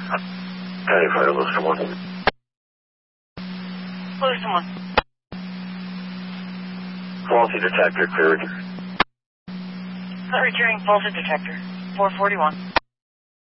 County Fire, Lewiston 1. Lewiston 1. Faulty detector cleared. Not returning faulty detector. 441.